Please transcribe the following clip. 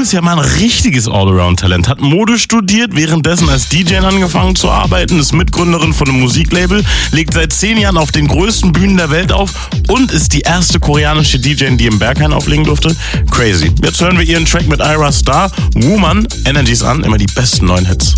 ist ja mal ein richtiges Allround-Talent. Hat Mode studiert, währenddessen als DJ angefangen zu arbeiten, ist Mitgründerin von einem Musiklabel, legt seit 10 Jahren auf den größten Bühnen der Welt auf und ist die erste koreanische DJ, die im Berghain auflegen durfte. Crazy. Jetzt hören wir ihren Track mit Ira Star, Woman. Energies an, immer die besten neuen Hits.